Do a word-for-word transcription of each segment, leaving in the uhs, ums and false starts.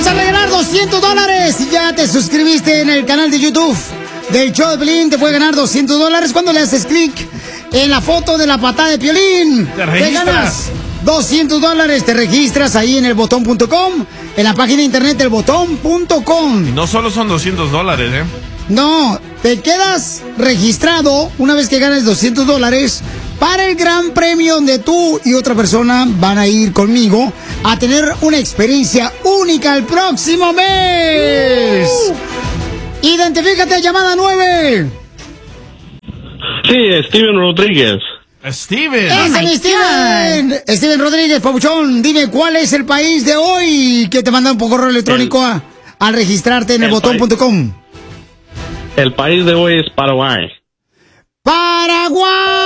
vamos a regalar doscientos dólares. Si ya te suscribiste en el canal de YouTube del show de Piolín, te puede ganar doscientos dólares cuando le haces clic en la foto de la patada de Piolín. Te, te ganas doscientos dólares. Te registras ahí en el botón punto com, en la página de internet del botón punto com. Y no solo son doscientos dólares, ¿eh? No, te quedas registrado una vez que ganes doscientos dólares para el gran premio donde tú y otra persona van a ir conmigo a tener una experiencia única el próximo mes. Uh. Identifícate, llamada nueve. Sí, Steven Rodríguez. Steven. ¡Ese es mi Steven! Steven Rodríguez, papuchón, dime cuál es el país de hoy que te mandan por correo electrónico el, a, al registrarte en el, el botón punto com. El país de hoy es Paraguay. ¡Paraguay!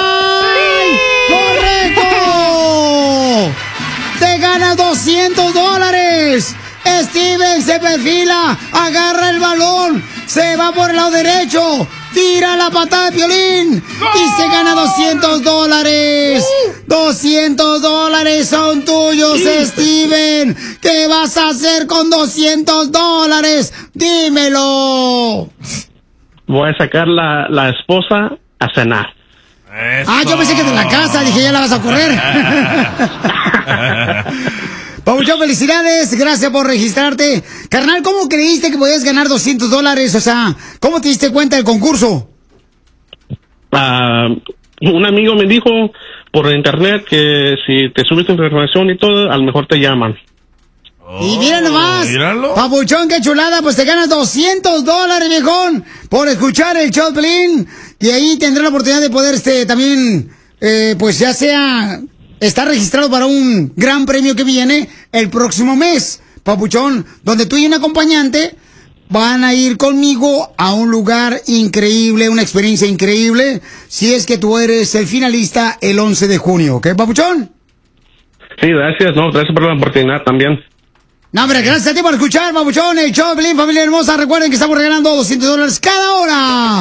¡Correcto! ¡Te ganas doscientos dólares! Steven se perfila, agarra el balón, se va por el lado derecho, tira la patada de Piolín y se gana doscientos dólares. doscientos dólares son tuyos, Steven. ¿Qué vas a hacer con doscientos dólares? Dímelo. Voy a sacar la, la esposa a cenar. Eso. Ah, yo pensé que de la casa, dije, ya la vas a correr. Papuchón, felicidades, gracias por registrarte. Carnal, ¿cómo creíste que podías ganar doscientos dólares? O sea, ¿cómo te diste cuenta del concurso? Uh, un amigo me dijo por internet que si te subes tu información y todo, a lo mejor te llaman. Oh, y mira nomás, míralo. Papuchón, qué chulada, pues te ganas doscientos dólares, viejón, por escuchar el show de Piolín. Y ahí tendrás la oportunidad de poder este también, eh, pues ya sea, estar registrado para un gran premio que viene el próximo mes, papuchón, donde tú y un acompañante van a ir conmigo a un lugar increíble, una experiencia increíble, si es que tú eres el finalista el once de junio, ¿ok, papuchón? Sí, gracias, no, gracias por la oportunidad también. No, hombre, gracias a ti por escuchar, papuchón, el show de Piolín, familia hermosa. Recuerden que estamos regalando doscientos dólares cada hora.